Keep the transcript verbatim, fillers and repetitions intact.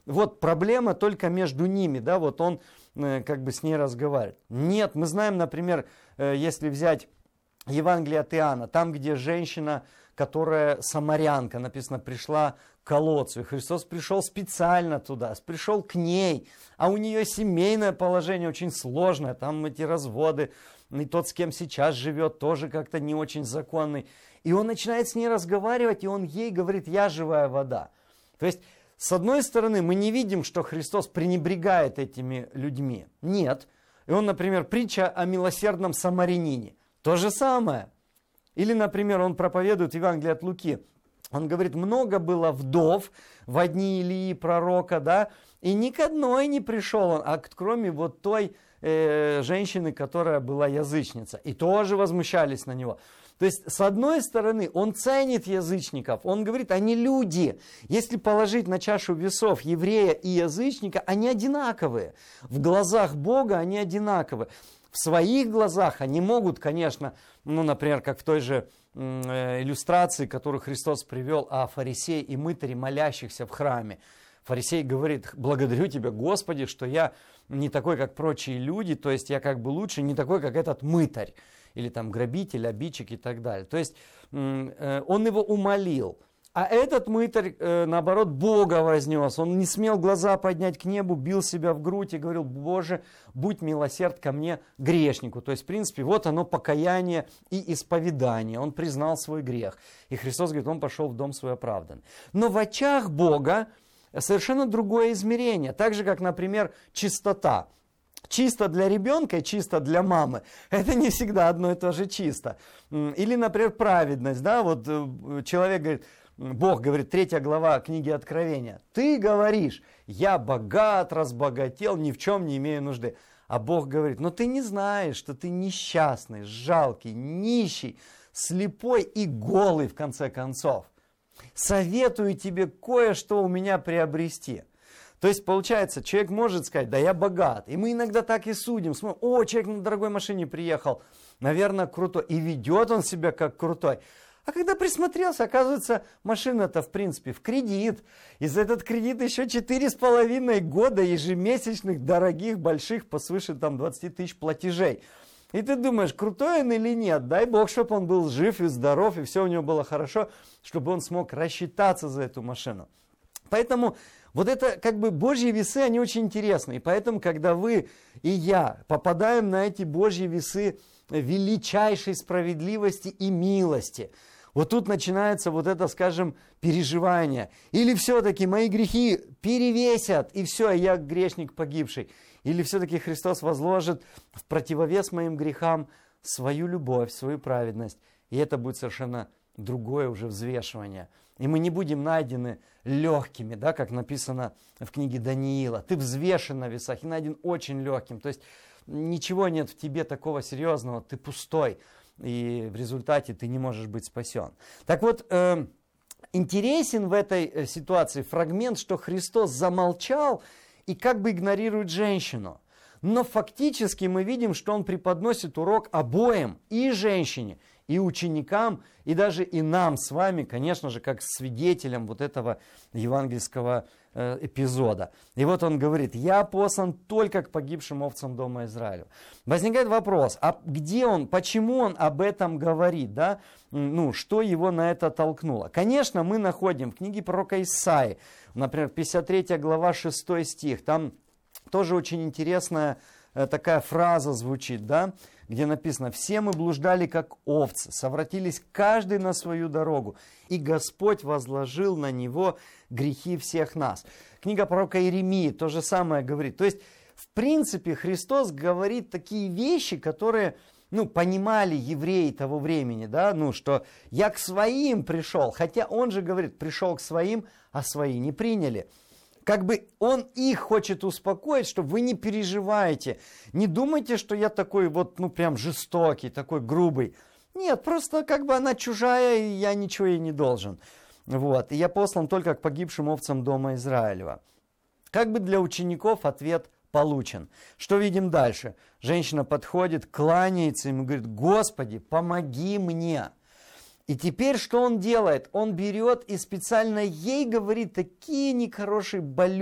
вот проблема только между ними, да, вот он э, как бы с ней разговаривает. Нет, мы знаем, например, э, если взять Евангелие от Иоанна, там, где женщина, которая самарянка, написано, пришла к колодцу, и Христос пришел специально туда, пришел к ней, а у нее семейное положение очень сложное, там эти разводы, и тот, с кем сейчас живет, тоже как-то не очень законный. И он начинает с ней разговаривать, и он ей говорит: я живая вода. То есть, с одной стороны, мы не видим, что Христос пренебрегает этими людьми. Нет. И он, например, притча о милосердном самарянине. То же самое. Или, например, он проповедует Евангелие от Луки. Он говорит: много было вдов в дни Илии пророка, да, и ни к одной не пришел он, а кроме вот той э, женщины, которая была язычница. И тоже возмущались на него. То есть, с одной стороны, он ценит язычников, он говорит, они люди. Если положить на чашу весов еврея и язычника, они одинаковые. В глазах Бога они одинаковые. В своих глазах они могут, конечно, ну, например, как в той же э, иллюстрации, которую Христос привел о фарисее и мытаре, молящихся в храме. Фарисей говорит: благодарю тебя, Господи, что я не такой, как прочие люди, то есть я как бы лучше, не такой, как этот мытарь, или там грабитель, обидчик и так далее. То есть э, он его умолил. А этот мытарь, э, наоборот, Бога вознес. Он не смел глаза поднять к небу, бил себя в грудь и говорил: Боже, будь милосерд ко мне, грешнику. То есть, в принципе, вот оно покаяние и исповедание. Он признал свой грех. И Христос говорит, он пошел в дом свой оправдан. Но в очах Бога совершенно другое измерение. Так же, как, например, чистота. Чисто для ребенка и чисто для мамы. Это не всегда одно и то же чисто. Или, например, праведность. Да? Вот человек говорит, Бог говорит, третья глава книги Откровения. Ты говоришь: я богат, разбогател, ни в чем не имею нужды. А Бог говорит: но ты не знаешь, что ты несчастный, жалкий, нищий, слепой и голый в конце концов. Советую тебе кое-что у меня приобрести. То есть, получается, человек может сказать: да я богат. И мы иногда так и судим. Смотрим: о, человек на дорогой машине приехал, наверное, крутой. И ведет он себя как крутой. А когда присмотрелся, оказывается, машина-то, в принципе, в кредит. И за этот кредит еще четыре с половиной года ежемесячных, дорогих, больших, по свыше там двадцати тысяч платежей. И ты думаешь, крутой он или нет? Дай Бог, чтобы он был жив и здоров, и все у него было хорошо, чтобы он смог рассчитаться за эту машину. Поэтому вот это как бы Божьи весы, они очень интересны. И поэтому, когда вы и я попадаем на эти Божьи весы величайшей справедливости и милости, вот тут начинается вот это, скажем, переживание. Или все-таки мои грехи перевесят, и все, я грешник погибший. Или все-таки Христос возложит в противовес моим грехам свою любовь, свою праведность. И это будет совершенно другое уже взвешивание. И мы не будем найдены легкими, да, как написано в книге Даниила. Ты взвешен на весах и найден очень легким. То есть ничего нет в тебе такого серьезного, ты пустой. И в результате ты не можешь быть спасен. Так вот, э, интересен в этой ситуации фрагмент, что Христос замолчал и как бы игнорирует женщину. Но фактически мы видим, что он преподносит урок обоим, и женщине, и ученикам, и даже и нам с вами, конечно же, как свидетелям вот этого евангельского э, эпизода. И вот он говорит: я послан только к погибшим овцам дома Израилю. Возникает вопрос, а где он, почему он об этом говорит, да? Ну, что его на это толкнуло? Конечно, мы находим в книге пророка Исаии, например, пятьдесят третья глава, шестой стих, там тоже очень интересная э, такая фраза звучит, да, где написано: «Все мы блуждали, как овцы, совратились каждый на свою дорогу, и Господь возложил на него грехи всех нас». Книга пророка Иеремии то же самое говорит. То есть, в принципе, Христос говорит такие вещи, которые, ну, понимали евреи того времени, да, ну, что я к своим пришел, хотя он же говорит, пришел к своим, а свои не приняли. Как бы он их хочет успокоить, что вы не переживаете. Не думайте, что я такой вот, ну, прям жестокий, такой грубый. Нет, просто как бы она чужая, и я ничего ей не должен. Вот. И я послан только к погибшим овцам дома Израилева. Как бы для учеников ответ получен. Что видим дальше? Женщина подходит, кланяется ему, говорит: Господи, помоги мне. И теперь что он делает? Он берет и специально ей говорит такие нехорошие, болючие